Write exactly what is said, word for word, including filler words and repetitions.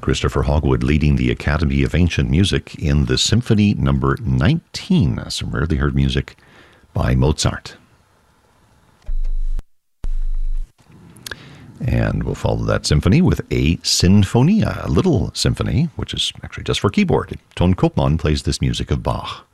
Christopher Hogwood leading the Academy of Ancient Music in the Symphony Number nineteen, some rarely heard music by Mozart. And we'll follow that symphony with a Sinfonia, a little symphony, which is actually just for keyboard. Ton Koopman plays this music of Bach.